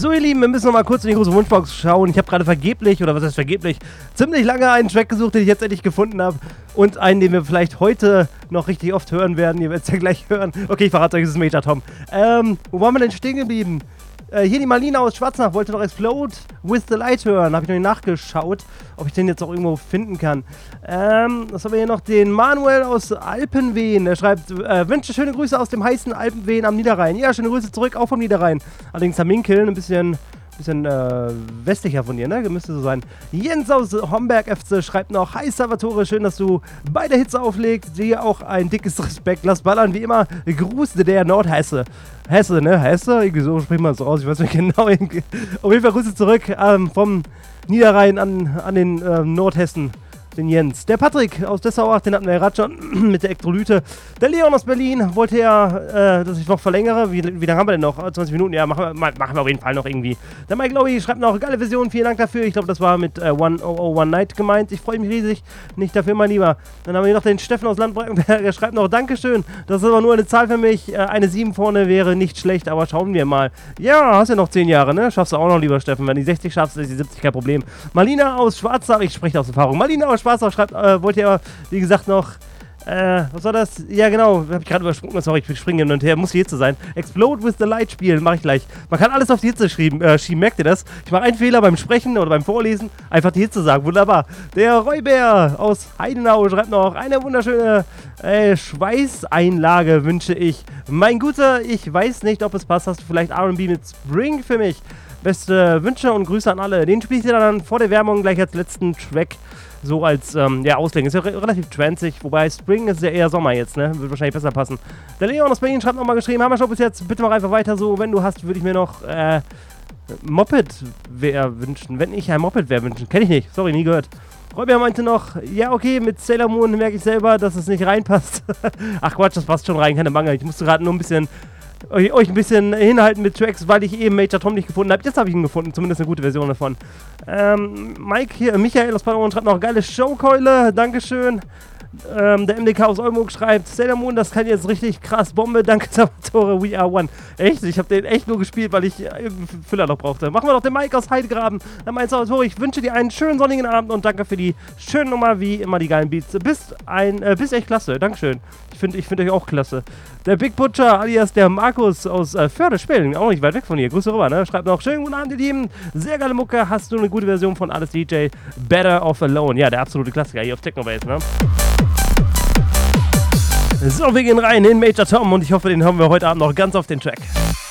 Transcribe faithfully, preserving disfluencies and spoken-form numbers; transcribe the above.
So, ihr Lieben, wir müssen noch mal kurz in die große Wunschbox schauen. Ich habe gerade vergeblich, oder was heißt vergeblich, ziemlich lange einen Track gesucht, den ich jetzt endlich gefunden habe. Und einen, den wir vielleicht heute noch richtig oft hören werden. Ihr werdet es ja gleich hören. Okay, ich verrate euch, es ist Major Tom. Ähm, wo waren wir denn stehen geblieben? Äh, hier die Marlina aus Schwarznach wollte noch Explode with the Light hören. Habe ich noch nicht nachgeschaut, ob ich den jetzt auch irgendwo finden kann. Ähm, was haben wir hier noch? Den Manuel aus Alpenwehen. Der schreibt, äh, wünsche schöne Grüße aus dem heißen Alpenwehen am Niederrhein. Ja, schöne Grüße zurück, auch vom Niederrhein. Allerdings am Minkeln, ein bisschen... Bisschen äh, westlicher von dir, ne? Müsste so sein. Jens aus Homberg F C schreibt noch: Hi Salvatore, schön, dass du bei der Hitze auflegst. Dir auch ein dickes Respekt. Lass ballern, wie immer. Gruß der Nordhesse. Hesse, ne? Hesse? Irgendwie so spricht man es raus. Ich weiß nicht genau. Auf jeden Fall Grüße zurück ähm, vom Niederrhein an, an den äh, Nordhessen. Den Jens. Der Patrick aus Dessau, den hatten wir ja gerade schon mit der Elektrolyte. Der Leon aus Berlin wollte ja, äh, dass ich noch verlängere. Wie, wie lange haben wir denn noch? zwanzig Minuten? Ja, machen wir, machen wir auf jeden Fall noch irgendwie. Der Mike Lowy schreibt noch, geile Version, vielen Dank dafür. Ich glaube, das war mit äh, one oh oh one Night gemeint. Ich freue mich riesig. Nicht dafür, mein Lieber. Dann haben wir hier noch den Steffen aus Landbrandenberg. Der schreibt noch, Dankeschön. Das ist aber nur eine Zahl für mich. Äh, eine sieben vorne wäre nicht schlecht, aber schauen wir mal. Ja, hast ja noch zehn Jahre, ne? Schaffst du auch noch, lieber Steffen. Wenn du die sechzig schaffst, ist die siebzig kein Problem. Marlina aus Schwarzach, ich spreche aus Erfahrung. Marlina aus Schwarzach schreibt, äh, wollte ja, wie gesagt, noch, äh, was war das? Ja, genau, hab ich gerade übersprungen, sorry, ich springe hin und her, muss die Hitze sein. Explode with the Light spielen, mache ich gleich. Man kann alles auf die Hitze schieben, äh, schieben, merkt ihr das? Ich mache einen Fehler beim Sprechen oder beim Vorlesen, einfach die Hitze sagen, wunderbar. Der Räubär aus Heidenau schreibt noch, eine wunderschöne äh, Schweißeinlage wünsche ich. Mein Guter, ich weiß nicht, ob es passt, hast du vielleicht R und B mit Spring für mich? Beste Wünsche und Grüße an alle. Den spiele ich dir dann vor der Werbung gleich als letzten Track so als, ähm, ja, auslegen. Ist ja re relativ transig, wobei Spring ist ja eher Sommer jetzt, ne? Wird wahrscheinlich besser passen. Der Leon aus Berlin schreibt nochmal geschrieben, Hammer Show bis jetzt, bitte mach einfach weiter so. Wenn du hast, würde ich mir noch, äh, Moped-Wehr wünschen. Wenn ich ein Moped-Wehr wünschen. Kenn ich nicht, sorry, nie gehört. Räuber meinte noch, ja okay, mit Sailor Moon merke ich selber, dass es nicht reinpasst. Ach Quatsch, das passt schon rein, keine Mangel. Ich musste gerade nur ein bisschen... euch, euch ein bisschen hinhalten mit Tracks, weil ich eben Major Tom nicht gefunden habe. Jetzt habe ich ihn gefunden, zumindest eine gute Version davon. Ähm, Mike hier, Michael aus Paderborn schreibt noch, geile Showkeule, Dankeschön. Ähm, der M D K aus Oldenburg schreibt, Sailor Moon, das kann jetzt richtig krass, Bombe, danke Salvatore, we are one. Echt? Ich habe den echt nur gespielt, weil ich irgendeinen Füller noch brauchte. Machen wir doch den Mike aus Heidegraben. Dann meint Salvatore, ich wünsche dir einen schönen sonnigen Abend und danke für die schöne Nummer, wie immer die geilen Beats. Bist ein, äh, bist echt klasse, Dankeschön. Ich finde ich find euch auch klasse. Der Big Butcher, alias der Markus aus äh, Förde-Spillen, auch nicht weit weg von hier, Grüße rüber, ne? Schreibt noch, schönen guten Abend, ihr Lieben, sehr geile Mucke, hast du eine gute Version von Alles D J, Better Off Alone. Ja, der absolute Klassiker hier auf Technobase, ne? So, wir gehen rein in Major Tom und ich hoffe, den haben wir heute Abend noch ganz auf den Track.